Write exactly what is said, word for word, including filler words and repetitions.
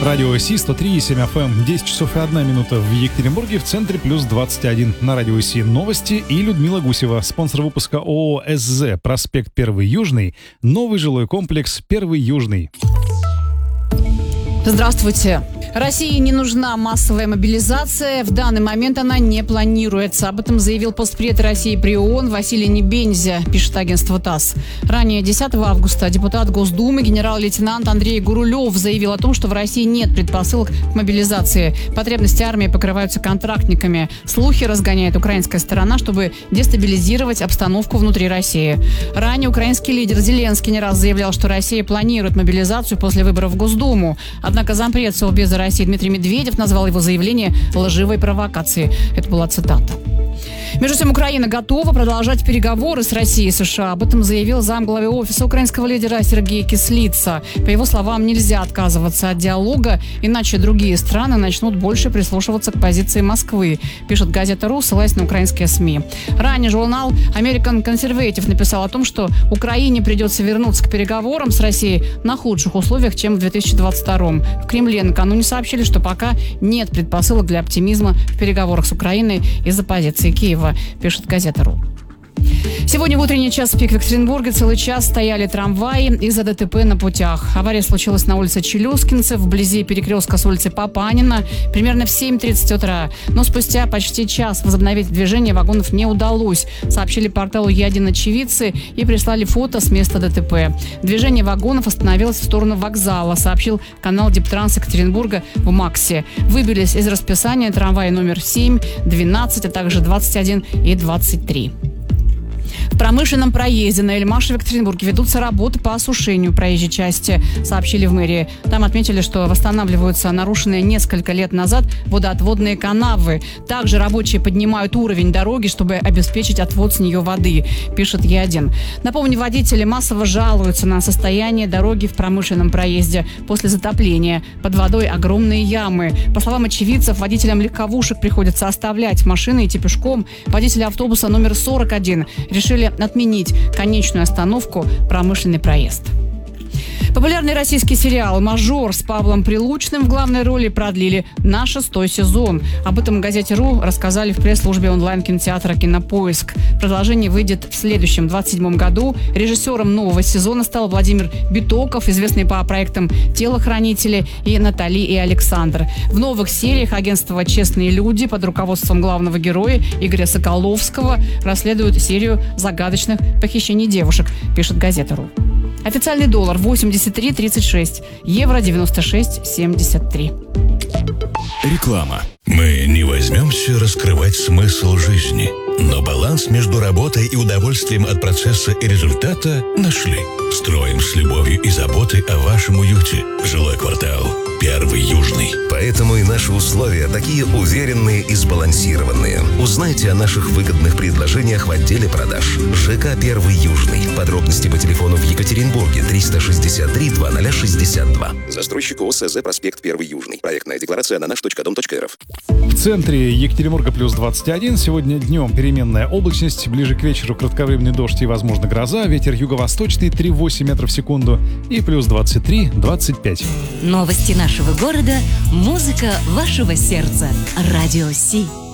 Радио Си сто три и семь эф эм. десять часов и одна минута в Екатеринбурге, в центре плюс двадцать один. На Радио Си новости и Людмила Гусева, спонсор выпуска ООО СЗ, проспект Первый Южный, новый жилой комплекс Первый Южный. Здравствуйте. России не нужна массовая мобилизация. В данный момент она не планируется. Об этом заявил постпред России при ООН Василий Небензя, пишет агентство ТАСС. Ранее, десятого августа, депутат Госдумы генерал-лейтенант Андрей Гурулев заявил о том, что в России нет предпосылок к мобилизации. Потребности армии покрываются контрактниками. Слухи разгоняет украинская сторона, чтобы дестабилизировать обстановку внутри России. Ранее украинский лидер Зеленский не раз заявлял, что Россия планирует мобилизацию после выборов в Госдуму. Однако зампред Совбеза России Дмитрий Медведев назвал его заявление лживой провокацией. Это была цитата. Между тем, Украина готова продолжать переговоры с Россией и США. Об этом заявил замглавы офиса украинского лидера Сергей Кислица. По его словам, нельзя отказываться от диалога, иначе другие страны начнут больше прислушиваться к позиции Москвы, пишет газета РУ, ссылаясь на украинские СМИ. Ранее журнал American Conservative написал о том, что Украине придется вернуться к переговорам с Россией на худших условиях, чем в две тысячи двадцать втором. В Кремле накануне сообщили, что пока нет предпосылок для оптимизма в переговорах с Украиной из-за позиции Киева, пишет газета РУ. Сегодня в утренний час пик в Екатеринбурге целый час стояли трамваи из-за ДТП на путях. Авария случилась на улице Челюскинцев, вблизи перекрестка с улицы Папанина, примерно в семь тридцать утра. Но спустя почти час возобновить движение вагонов не удалось, сообщили порталу Е1 очевидцы и прислали фото с места ДТП. Движение вагонов остановилось в сторону вокзала, сообщил канал Дептранс Екатеринбурга в МАКСе. Выбились из расписания трамваи номер семь, двенадцать, а также двадцать один и двадцать три. В промышленном проезде на Эльмаше в Екатеринбурге ведутся работы по осушению проезжей части, сообщили в мэрии. Там отметили, что восстанавливаются нарушенные несколько лет назад водоотводные канавы. Также рабочие поднимают уровень дороги, чтобы обеспечить отвод с нее воды, пишет Е один. Напомню, водители массово жалуются на состояние дороги в промышленном проезде после затопления. Под водой огромные ямы. По словам очевидцев, водителям легковушек приходится оставлять машины и идти пешком. Водители автобуса номер сорок один решили отменить конечную остановку «Промышленный проезд». Популярный российский сериал «Мажор» с Павлом Прилучным в главной роли продлили на шестой сезон. Об этом в газете РУ рассказали в пресс-службе онлайн-кинотеатра «Кинопоиск». Продолжение выйдет в следующем, двадцать седьмом году. Режиссером нового сезона стал Владимир Битоков, известный по проектам «Телохранители» и «Натали и Александр». В новых сериях агентство «Честные люди» под руководством главного героя Игоря Соколовского расследуют серию загадочных похищений девушек, пишет газета РУ. Официальный доллар восемьдесят три тридцать шесть, евро девяносто шесть семьдесят три. Реклама. Мы не возьмемся раскрывать смысл жизни, но баланс между работой и удовольствием от процесса и результата нашли. Строим с любовью и заботой о вашем уюте. Жилой квартал Первый Южный. Поэтому и наши условия такие уверенные и сбалансированные. Узнайте о наших выгодных предложениях в отделе продаж. ЖК Первый Южный. Подробности по телефону в Екатеринбурге триста шестьдесят три двадцать шестьдесят два. Застройщик ООО СЗ проспект Первый Южный. Проектная декларация на наш точка дом точка эр эф. В центре Екатеринбурга плюс двадцать один. Сегодня днем переменная облачность. Ближе к вечеру кратковременный дождь и, возможно, гроза. Ветер юго-восточный три целых восемь метров в секунду. И плюс двадцать три двадцать пять. Новости нашего города. Музыка вашего сердца. Радио Си.